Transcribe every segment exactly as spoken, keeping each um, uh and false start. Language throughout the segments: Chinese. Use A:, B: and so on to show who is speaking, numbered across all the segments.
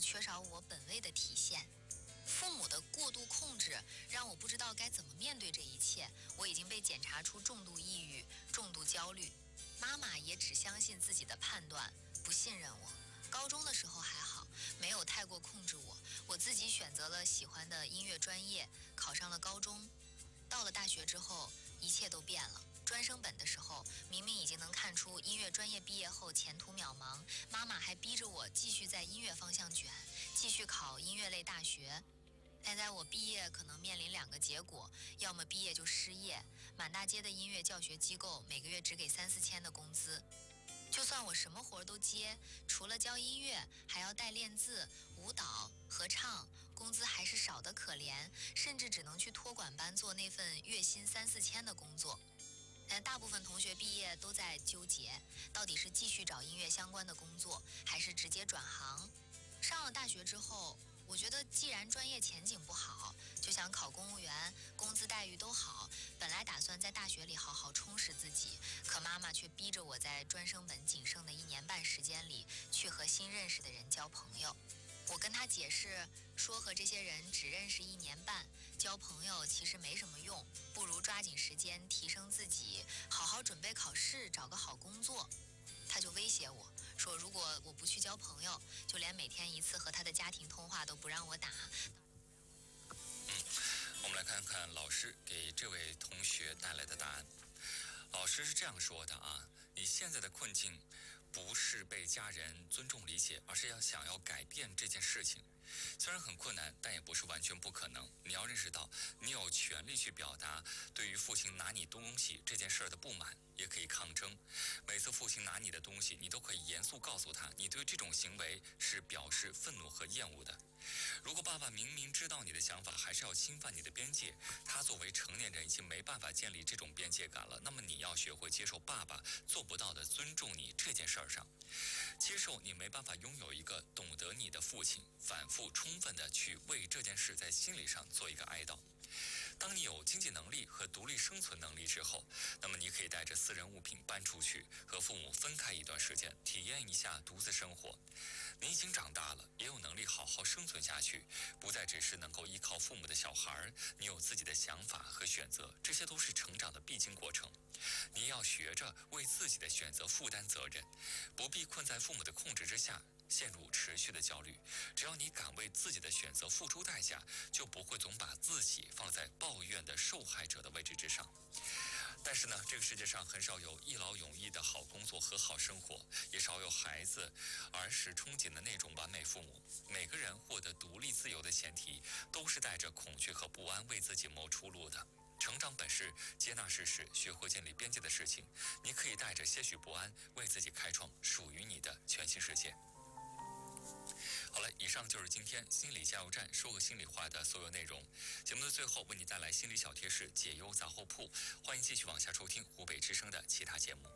A: 缺少我本位的体现。父母的过度控制让我不知道该怎么面对这一切。我已经被检查出重度抑郁、重度焦虑。妈妈也只相信自己的判断，不信任我。高中的时候还好，没有太过控制我，我自己选择了喜欢的音乐专业，考上了高中。到了大学之后，一切都变了。专升本的时候，明明已经能看出音乐专业毕业后前途渺茫，妈妈还逼着我继续在音乐方向卷，继续考音乐类大学。但在我毕业可能面临两个结果，要么毕业就失业，满大街的音乐教学机构每个月只给三四千的工资。就算我什么活都接，除了教音乐，还要带练字、舞蹈、合唱，工资还是少得可怜，甚至只能去托管班做那份月薪三四千的工作。但大部分同学毕业都在纠结，到底是继续找音乐相关的工作，还是直接转行。上了大学之后，我觉得既然专业前景不好，就想考公务员，工资待遇都好。本来打算在大学里好好充实自己，可妈妈却逼着我在专升本仅剩的一年半时间里，去和新认识的人交朋友。我跟她解释说，和这些人只认识一年半，交朋友其实没什么用，不如抓紧时间提升自己，好好准备考试，找个好工作。他就威胁我说，如果我不去交朋友，就连每天一次和他的家庭通话都不让我打。
B: 嗯，我们来看看老师给这位同学带来的答案。老师是这样说的啊，你现在的困境不是被家人尊重理解，而是要想要改变这件事情。虽然很困难，但也不是完全不可能。你要认识到，你有权利去表达对于父亲拿你东西这件事的不满，也可以抗争。每次父亲拿你的东西，你都可以严肃告诉他，你对这种行为是表示愤怒和厌恶的。如果爸爸明明知道你的想法，还是要侵犯你的边界，他作为成年人已经没办法建立这种边界感了，那么你要学会接受爸爸做不到的尊重你这件事儿上，接受你没办法拥有一个懂得你的父亲，反复充分的去为这件事在心理上做一个哀悼。当你有经济能力和独立生存能力之后，那么你可以带着私人物品搬出去，和父母分开一段时间，体验一下独自生活。你已经长大了，也有能力好好生存下去，不再只是能够依靠父母的小孩，你有自己的想法和选择，这些都是成长的必经过程。你要学着为自己的选择负担责任，不必困在父母的控制之下，陷入持续的焦虑。只要你敢为自己的选择付出代价，就不会总把自己放在抱怨的受害者的位置之上。但是呢，这个世界上很少有一劳永逸的好工作和好生活，也少有孩子儿时憧憬的那种完美父母。每个人获得独立自由的前提，都是带着恐惧和不安为自己谋出路的。成长本是接纳事实，学会建立边界的事情。你可以带着些许不安，为自己开创属于你的全新世界。好了，以上就是今天心理加油站说个心里话的所有内容。节目的最后为你带来心理小贴士解忧杂货铺，欢迎继续往下收听湖北之声的其他节目。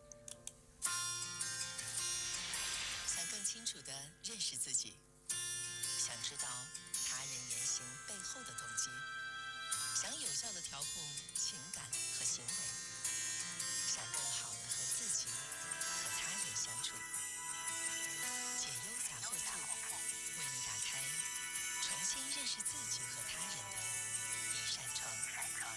C: 想更清楚地认识自己，想知道他人言行背后的动机，想有效地调控情感和行为，想更好地和自己和他人相处。解忧杂货铺为你打开重新认识自己和他人的一扇窗。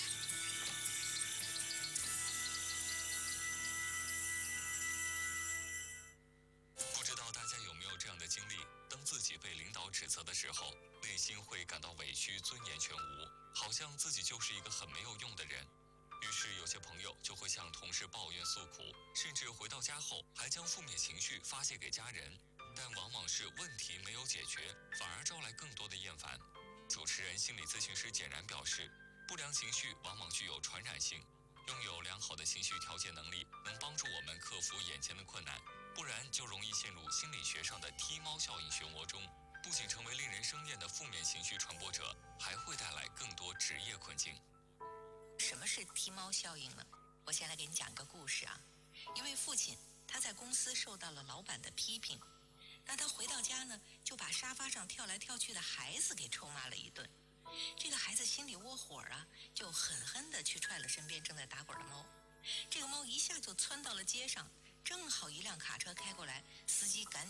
B: 不知道大家有没有这样的经历，当自己被领导指责的时候，内心会感到委屈，尊严全无，好像自己就是一个很没有用的人。于是有些朋友就会向同事抱怨诉苦，甚至回到家后还将负面情绪发泄给家人，但往往是问题没有解决，反而招来更多的厌烦。主持人心理咨询师简然表示，不良情绪往往具有传染性，拥有良好的情绪调节能力能帮助我们克服眼前的困难，不然就容易陷入心理学上的踢猫效应漩涡中，不仅成为令人生厌的负面情绪传播者，还会带来更多职业困境。
C: 什么是踢猫效应呢？我先来给你讲个故事啊。一位父亲，他在公司受到了老板的批评，那他回到家呢，就把沙发上跳来跳去的孩子给臭骂了一顿。这个孩子心里窝火啊，就狠狠地去踹了身边正在打滚的猫。这个猫一下就窜到了街上，正好一辆卡车开过来，司机赶